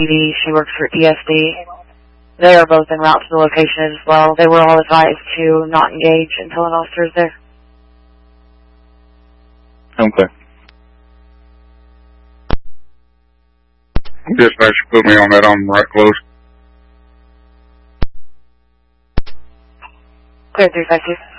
PD. She works for ESD. They are both en route to the location as well. They were all advised to not engage until an officer is there. Okay. Dispatch, put me on that. I'm right close. Clear 352.